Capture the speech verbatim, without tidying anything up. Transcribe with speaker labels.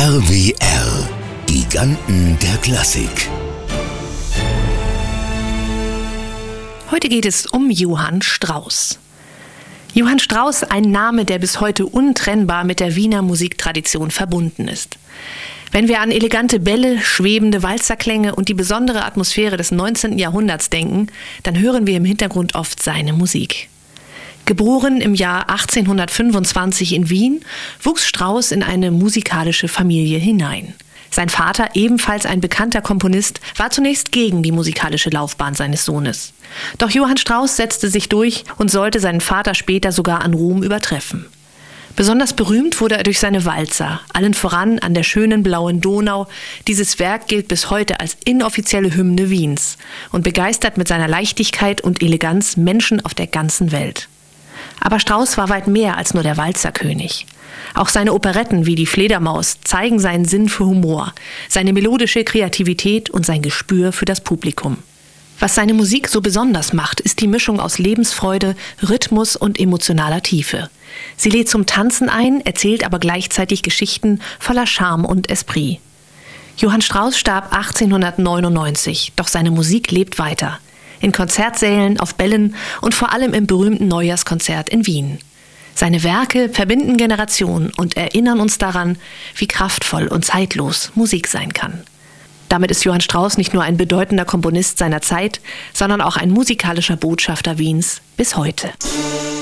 Speaker 1: R W R, Giganten der Klassik.
Speaker 2: Heute geht es um Johann Strauss. Johann Strauss, ein Name, der bis heute untrennbar mit der Wiener Musiktradition verbunden ist. Wenn wir an elegante Bälle, schwebende Walzerklänge und die besondere Atmosphäre des neunzehnten Jahrhunderts denken, dann hören wir im Hintergrund oft seine Musik. Geboren im Jahr achtzehnhundertfünfundzwanzig in Wien, wuchs Strauss in eine musikalische Familie hinein. Sein Vater, ebenfalls ein bekannter Komponist, war zunächst gegen die musikalische Laufbahn seines Sohnes. Doch Johann Strauss setzte sich durch und sollte seinen Vater später sogar an Ruhm übertreffen. Besonders berühmt wurde er durch seine Walzer, allen voran an der schönen blauen Donau. Dieses Werk gilt bis heute als inoffizielle Hymne Wiens und begeistert mit seiner Leichtigkeit und Eleganz Menschen auf der ganzen Welt. Aber Strauss war weit mehr als nur der Walzerkönig. Auch seine Operetten wie die Fledermaus zeigen seinen Sinn für Humor, seine melodische Kreativität und sein Gespür für das Publikum. Was seine Musik so besonders macht, ist die Mischung aus Lebensfreude, Rhythmus und emotionaler Tiefe. Sie lädt zum Tanzen ein, erzählt aber gleichzeitig Geschichten voller Charme und Esprit. Johann Strauss starb achtzehnhundertneunundneunzig, doch seine Musik lebt weiter. In Konzertsälen, auf Bällen und vor allem im berühmten Neujahrskonzert in Wien. Seine Werke verbinden Generationen und erinnern uns daran, wie kraftvoll und zeitlos Musik sein kann. Damit ist Johann Strauss nicht nur ein bedeutender Komponist seiner Zeit, sondern auch ein musikalischer Botschafter Wiens bis heute.